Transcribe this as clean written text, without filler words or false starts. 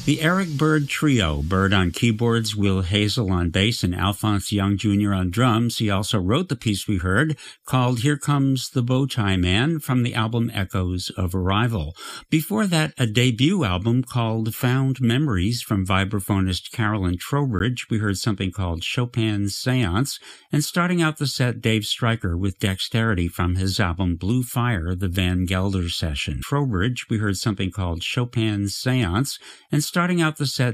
The Eric Bird Trio, Bird on keyboards, Will Hazel on bass, and Alphonse Young Jr. on drums. He also wrote the piece we heard, called Here Comes the Bowtie Man, from the album Echoes of Arrival. Before that, a debut album called Found Memories from vibraphonist Carolyn Trowbridge. We heard something called Chopin's Seance, and starting out the set, Dave Stryker with Dexterity from his album Blue Fire, the Van Gelder Session. Trowbridge, we heard something called Chopin's Seance, and starting out the set,